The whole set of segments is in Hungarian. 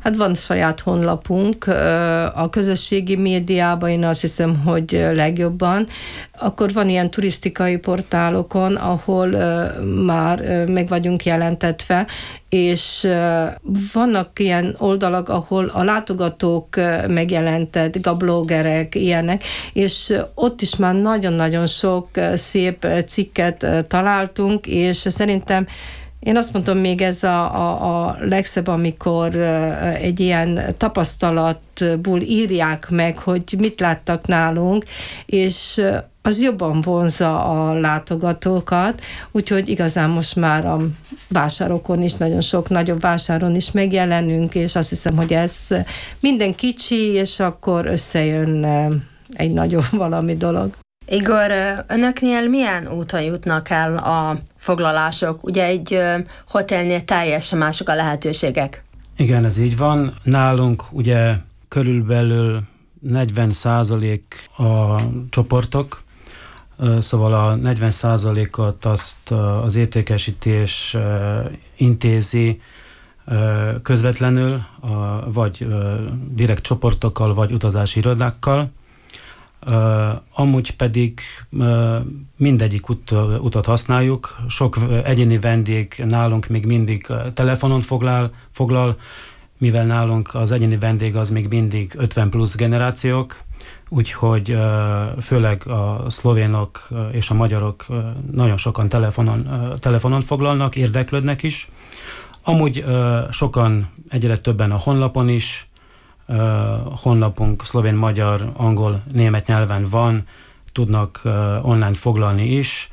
Hát van saját honlapunk, a közösségi médiában én azt hiszem, hogy legjobban. Akkor van ilyen turisztikai portálokon, ahol már meg vagyunk jelentetve, és vannak ilyen oldalak, ahol a látogatók megjelentett, a bloggerek, ilyenek, és ott is már nagyon-nagyon sok szép cikket találtunk, és szerintem én azt mondom, még ez a legszebb, amikor egy ilyen tapasztalatból írják meg, hogy mit láttak nálunk, és az jobban vonzza a látogatókat, úgyhogy igazán most már a vásárokon is, nagyon sok nagyobb vásáron is megjelenünk, és azt hiszem, hogy ez minden kicsi, és akkor összejön egy nagyobb valami dolog. Igor, önöknél milyen úton jutnak el a foglalások? Ugye egy hotelnél teljesen mások a lehetőségek. Igen, ez így van. Nálunk ugye körülbelül 40% a csoportok, szóval a 40%-ot azt az értékesítés intézi közvetlenül, vagy direkt csoportokkal, vagy utazási irodákkal. Amúgy pedig mindegyik utat használjuk. Sok egyéni vendég nálunk még mindig telefonon foglal, mivel nálunk az egyéni vendég az még mindig 50 plusz generációk, úgyhogy főleg a szlovénok és a magyarok nagyon sokan telefonon foglalnak, érdeklődnek is. Amúgy sokan, egyre többen a honlapon is, honlapunk szlovén, magyar, angol, német nyelven van, tudnak online foglalni is,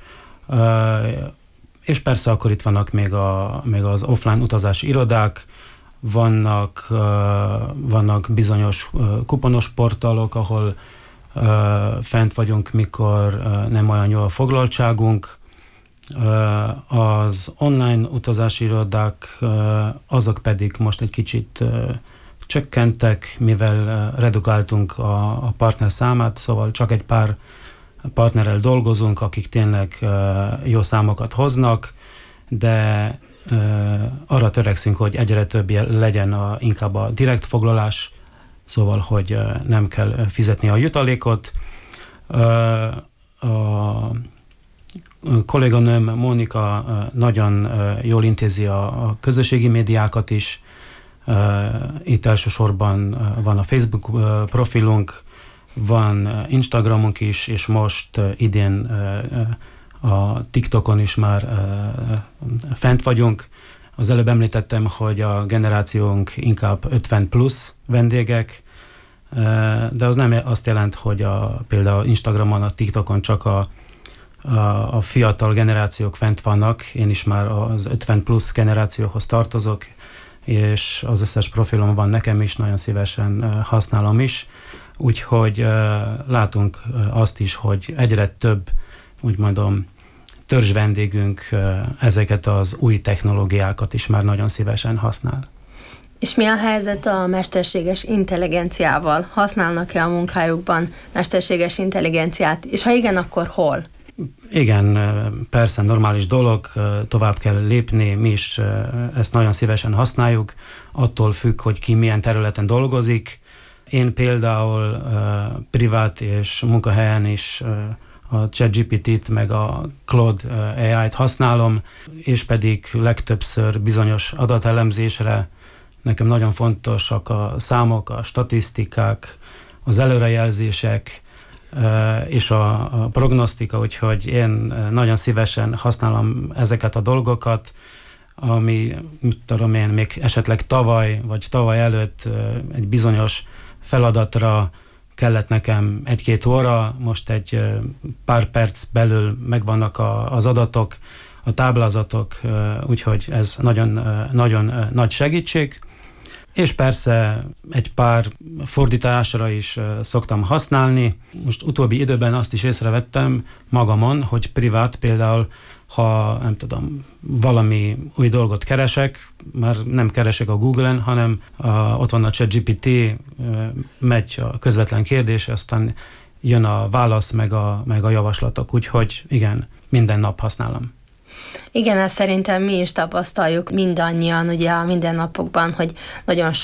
és persze akkor itt vannak még az offline utazási irodák, vannak bizonyos kuponos portálok, ahol fent vagyunk, mikor nem olyan jó a foglaltságunk. Az online utazási irodák, azok pedig most egy kicsit csökkentek, mivel redukáltunk a partner számát, szóval csak egy pár partnerrel dolgozunk, akik tényleg jó számokat hoznak, de arra törekszünk, hogy egyre több legyen inkább a direkt foglalás, szóval, hogy nem kell fizetni a jutalékot. A kolléganőm Mónika nagyon jól intézi a közösségi médiákat is. Itt elsősorban van a Facebook profilunk, van Instagramunk is, és most idén a TikTokon is már fent vagyunk. Az előbb említettem, hogy a generációnk inkább 50 plusz vendégek, de az nem azt jelent, hogy például Instagramon, a TikTokon csak a fiatal generációk fent vannak. Én is már az 50 plusz generációhoz tartozok, és az összes profilom van nekem is, nagyon szívesen használom is. Úgyhogy látunk azt is, hogy egyre több, úgy mondom, törzs vendégünk ezeket az új technológiákat is már nagyon szívesen használ. És mi a helyzet a mesterséges intelligenciával? Használnak-e a munkájukban mesterséges intelligenciát? És ha igen, akkor hol? Igen, persze normális dolog, tovább kell lépni, mi is ezt nagyon szívesen használjuk, attól függ, hogy ki milyen területen dolgozik. Én például privát és munkahelyen is a ChatGPT-t meg a Claude AI-t használom, és pedig legtöbbször bizonyos adatelemzésre. Nekem nagyon fontosak a számok, a statisztikák, az előrejelzések és a prognosztika, úgyhogy én nagyon szívesen használom ezeket a dolgokat, ami, mit tudom én, még esetleg tavaly vagy tavaly előtt egy bizonyos feladatra kellett nekem 1-2 óra, most egy pár perc belül megvannak az adatok, a táblázatok, úgyhogy ez nagyon nagy segítség. És persze egy pár fordításra is szoktam használni. Most utóbbi időben azt is észrevettem magamon, hogy privát például, ha nem tudom, valami új dolgot keresek, már nem keresek a Google-en, hanem ott van a ChatGPT, megy a közvetlen kérdés, aztán jön a válasz, meg a javaslatok, úgyhogy igen, minden nap használom. Igen, ezt szerintem mi is tapasztaljuk mindannyian ugye a mindennapokban, hogy nagyon